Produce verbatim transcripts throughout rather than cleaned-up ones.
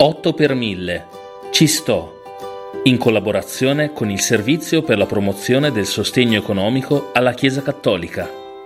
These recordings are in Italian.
otto per mille. Ci sto. In collaborazione con il Servizio per la promozione del sostegno economico alla Chiesa Cattolica.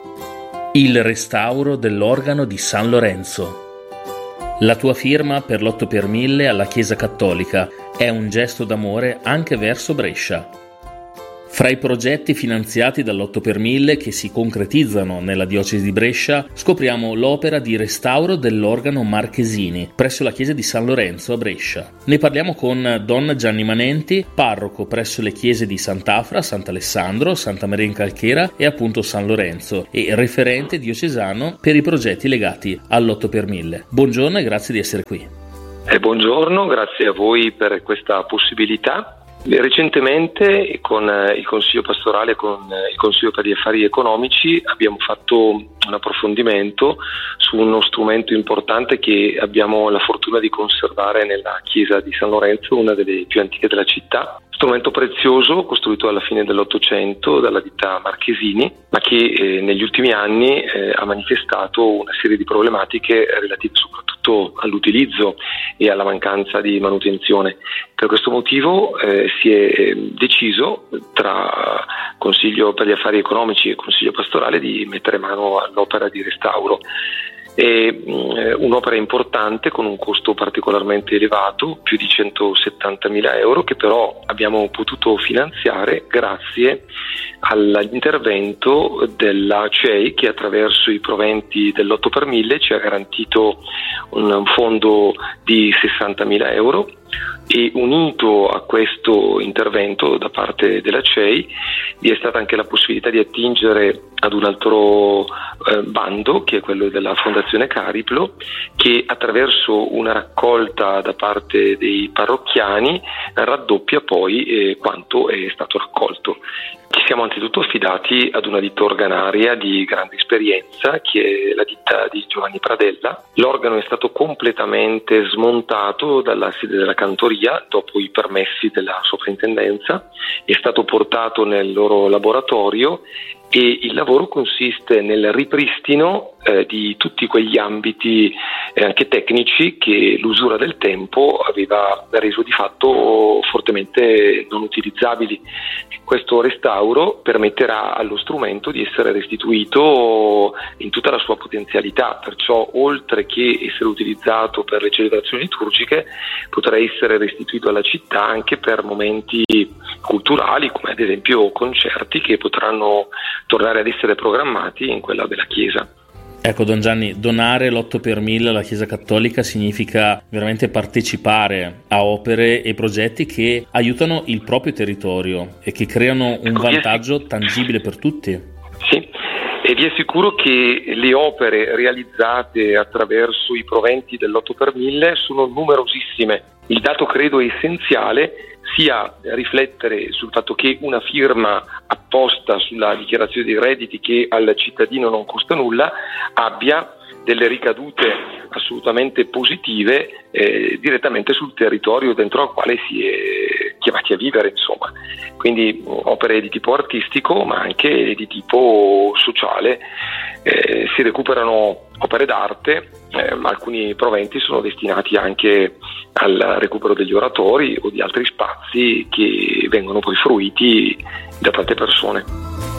Il restauro dell'organo di San Lorenzo. La tua firma per l'otto per mille alla Chiesa Cattolica è un gesto d'amore anche verso Brescia. Fra i progetti finanziati dall'otto per mille che si concretizzano nella diocesi di Brescia, scopriamo l'opera di restauro dell'organo Marchesini presso la chiesa di San Lorenzo a Brescia. Ne parliamo con Don Gianni Manenti, parroco presso le chiese di Sant'Afra, Sant'Alessandro, Santa Maria in Calchera e appunto San Lorenzo, e referente diocesano per i progetti legati all'otto per mille. Buongiorno e grazie di essere qui. Eh, buongiorno, grazie a voi per questa possibilità. Recentemente con il Consiglio Pastorale e con il Consiglio per gli Affari Economici abbiamo fatto un approfondimento su uno strumento importante che abbiamo la fortuna di conservare nella chiesa di San Lorenzo, una delle più antiche della città. Strumento prezioso costruito alla fine dell'Ottocento dalla ditta Marchesini, ma che eh, negli ultimi anni eh, ha manifestato una serie di problematiche relative soprattutto all'utilizzo e alla mancanza di manutenzione. Per questo motivo eh, si è deciso tra Consiglio per gli Affari Economici e Consiglio Pastorale di mettere mano all'opera di restauro. È eh, un'opera importante con un costo particolarmente elevato, più di centosettantamila euro, che però abbiamo potuto finanziare grazie all'intervento della C E I, che attraverso i proventi dell'otto per mille ci ha garantito un fondo di sessantamila euro. E unito a questo intervento da parte della C E I vi è stata anche la possibilità di attingere ad un altro eh, bando, che è quello della Fondazione Cariplo, che attraverso una raccolta da parte dei parrocchiani raddoppia poi eh, quanto è stato raccolto. Ci siamo anzitutto affidati ad una ditta organaria di grande esperienza, che è la ditta di Giovanni Pradella. L'organo è stato completamente smontato dalla sede della cantoria dopo i permessi della soprintendenza, è stato portato nel loro laboratorio e il lavoro consiste nel ripristino eh, di tutti quegli ambiti eh, anche tecnici che l'usura del tempo aveva reso di fatto fortemente non utilizzabili. Questo restauro permetterà allo strumento di essere restituito in tutta la sua potenzialità, perciò oltre che essere utilizzato per le celebrazioni liturgiche potrà essere restituito alla città anche per momenti culturali, come ad esempio concerti che potranno tornare ad essere programmati in quella della Chiesa. Ecco, Don Gianni, donare l'otto per mille alla Chiesa Cattolica significa veramente partecipare a opere e progetti che aiutano il proprio territorio e che creano un vantaggio tangibile per tutti. Sì, e vi assicuro che le opere realizzate attraverso i proventi dell'otto per mille sono numerosissime. Il dato credo essenziale sia riflettere sul fatto che una firma apposta sulla dichiarazione dei redditi, che al cittadino non costa nulla, abbia delle ricadute assolutamente positive eh, direttamente sul territorio dentro al quale si è chiamati a vivere, insomma. Quindi opere di tipo artistico ma anche di tipo sociale. Eh, si recuperano opere d'arte, eh, ma alcuni proventi sono destinati anche al recupero degli oratori o di altri spazi che vengono poi fruiti da tante persone.